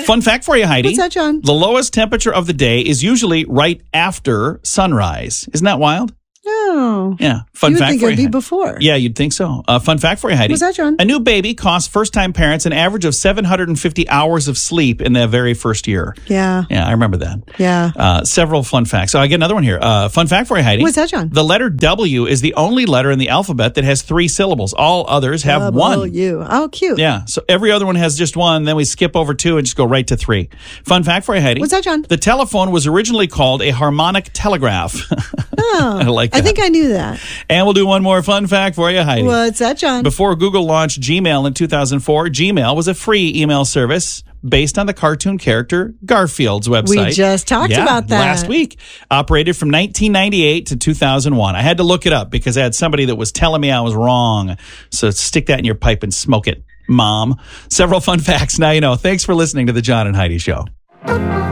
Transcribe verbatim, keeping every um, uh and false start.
Fun fact for you, Heidi. What's that, John? The lowest temperature of the day is usually right after sunrise. Isn't that wild? Oh. Yeah. Fun you would fact think for it would you. be before. Yeah, you'd think so. Uh, fun fact for you, Heidi. What's that, John? A new baby costs first-time parents an average of seven hundred fifty hours of sleep in their very first year. Yeah. Yeah, I remember that. Yeah. Uh, several fun facts. So I get another one here. Uh, fun fact for you, Heidi. What's that, John? The letter W is the only letter in the alphabet that has three syllables. All others have one. W. Oh, cute. Yeah, so every other one has just one. Then we skip over two and just go right to three. Fun fact for you, Heidi. What's that, John? The telephone was originally called a harmonic telegraph. Oh, I like that. I think I knew that. And we'll do one more fun fact for you, Heidi. What's that, John? Before Google launched Gmail in two thousand four, Gmail was a free email service based on the cartoon character Garfield's website. We just talked yeah, about that. last week. Operated from nineteen ninety-eight to two thousand one. I had to look it up because I had somebody that was telling me I was wrong. So stick that in your pipe and smoke it, Mom. Several fun facts. Now you know. Thanks for listening to the John and Heidi Show.